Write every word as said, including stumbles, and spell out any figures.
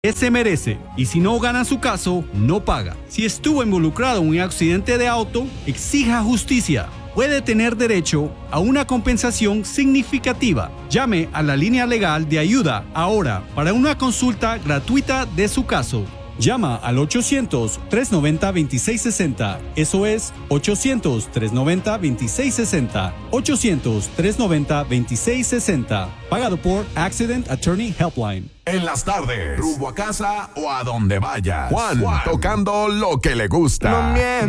que se merece, y si no gana su caso, no paga. Si estuvo involucrado en un accidente de auto, exija justicia. Puede tener derecho a una compensación significativa. Llame a la línea legal de ayuda ahora para una consulta gratuita de su caso. Llama al ochocientos, tres noventa, veintiséis sesenta. Eso es ochocientos, tres noventa, veintiséis sesenta. ochocientos, tres noventa, veintiséis sesenta. Pagado por Accident Attorney Helpline. En las tardes, rumbo a casa o a donde vayas. Juan, Juan. Tocando lo que le gusta. No mientas.